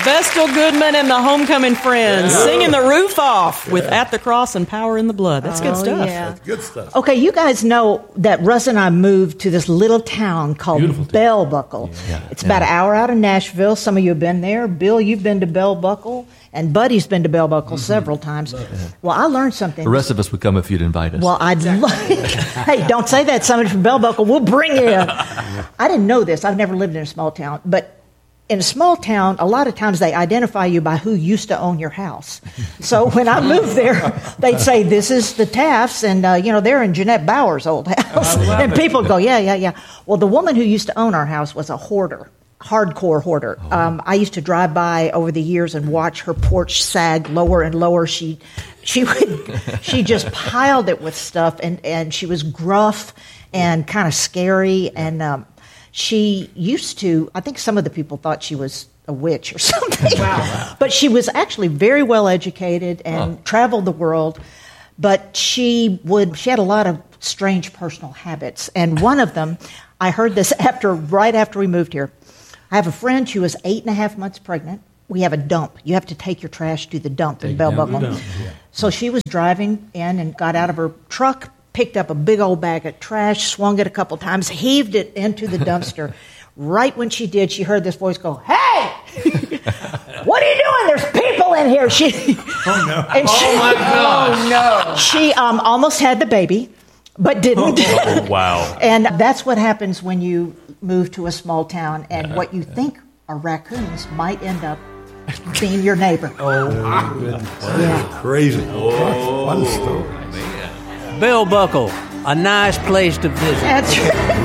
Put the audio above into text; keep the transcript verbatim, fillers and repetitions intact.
Vestal Goodman and the Homecoming Friends Yeah. singing the roof off with At the Cross and Power in the Blood. That's good Oh, stuff. yeah. That's good stuff. Okay, you guys know that Russ and I moved to this little town called Beautiful town. Bell Buckle. Yeah. It's about an hour out of Nashville. Some of you have been there. Bill, you've been to Bell Buckle, and Buddy's been to Bell Buckle several times. Well, I learned something. The rest of us would come if you'd invite us. Well, I'd like. Hey, don't say that. Somebody from Bell Buckle, we'll bring you in. I didn't know this. I've never lived in a small town, but in a small town, a lot of times they identify you by who used to own your house. So when I moved there, they'd say, "This is the Tafts," and uh, you know they're in Jeanette Bauer's old house, and people go, "Yeah, yeah, yeah." Well, the woman who used to own our house was a hoarder. Hardcore hoarder. Um, I used to drive by over the years and watch her porch sag lower and lower. She, she would, she just piled it with stuff, and, and she was gruff and kind of scary. And um, she used to. I think some of the people thought she was a witch or something. Wow. But she was actually very well educated and Huh. traveled the world. But she would. She had a lot of strange personal habits, and one of them, I heard this after right after we moved here. I have a friend who was eight and a half months pregnant. We have a dump. You have to take your trash to the dump in Bell Buckle. dump, yeah. So she was driving in and got out of her truck, picked up a big old bag of trash, swung it a couple times, heaved it into the dumpster. Right when she did, she heard this voice go, "Hey! What are you doing? There's people in here." She, Oh, no. and she, Oh, my gosh. Oh, no. She um, almost had the baby, but didn't. Oh, wow. And that's what happens when you move to a small town, and what you think are raccoons might end up being your neighbor. Oh, my goodness. Yeah. Crazy. What a story. Bell Buckle, a nice place to visit. That's right.